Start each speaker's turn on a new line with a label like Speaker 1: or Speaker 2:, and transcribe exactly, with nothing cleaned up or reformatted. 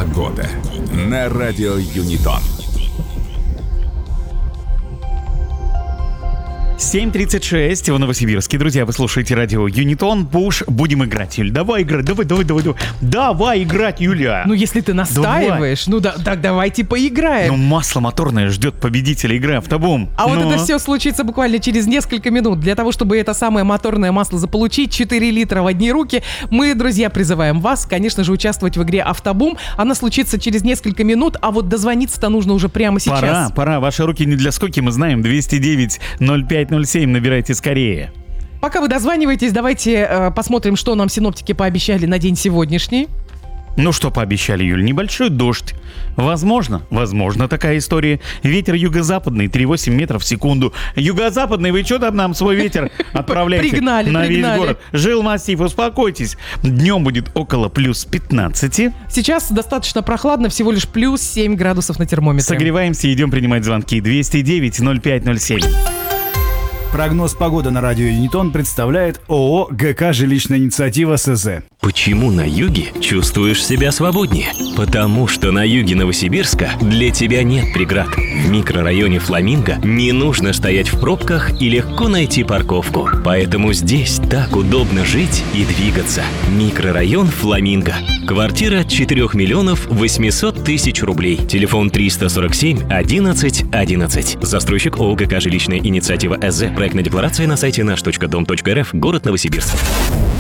Speaker 1: Погода на радио Юнитон.
Speaker 2: семь тридцать шесть в Новосибирске. Друзья, вы слушаете радио Юнитон. Пуш, будем играть, Юль. Давай играть, давай, давай, давай, давай. Давай играть, Юля.
Speaker 3: Ну, если ты настаиваешь, давай. ну да, так давайте поиграем.
Speaker 2: Ну, масло моторное ждет победителя игры «Автобум».
Speaker 3: А
Speaker 2: ну.
Speaker 3: вот это все случится буквально через несколько минут. Для того, чтобы это самое моторное масло заполучить, четыре литра в одни руки, мы, друзья, призываем вас, конечно же, участвовать в игре «Автобум». Она случится через несколько минут, а вот дозвониться-то нужно уже прямо сейчас.
Speaker 2: Пора, пора. Ваши руки не для скуки, мы знаем. двести девять ноль пять ноль семь, набирайте скорее.
Speaker 3: Пока вы дозваниваетесь, давайте э, посмотрим, что нам синоптики пообещали на день сегодняшний.
Speaker 2: Ну что пообещали, Юль? Небольшой дождь. Возможно, возможно такая история. Ветер юго-западный, три целых восемь десятых метров в секунду. Юго-западный, вы что там нам свой ветер отправляете
Speaker 3: пригнали,
Speaker 2: на
Speaker 3: пригнали.
Speaker 2: весь город? Жилмассив, успокойтесь. Днем будет около плюс пятнадцать.
Speaker 3: Сейчас достаточно прохладно, всего лишь плюс семь градусов на термометре.
Speaker 2: Согреваемся и идем принимать звонки. двести девять ноль пять ноль семь.
Speaker 4: Прогноз погоды на радио Юнитон представляет ООО ГК «Жилищная инициатива СЗ».
Speaker 5: Почему на юге чувствуешь себя свободнее? Потому что на юге Новосибирска для тебя нет преград. В микрорайоне Фламинго не нужно стоять в пробках и легко найти парковку. Поэтому здесь так удобно жить и двигаться. Микрорайон Фламинго. Квартира четыре миллионов восемьсот тысяч рублей. Телефон триста сорок семь одиннадцать одиннадцать. Застройщик ООО ГК «Жилищная инициатива СЗ». Проектная декларация на сайте наш точка дом точка рф. Город Новосибирск.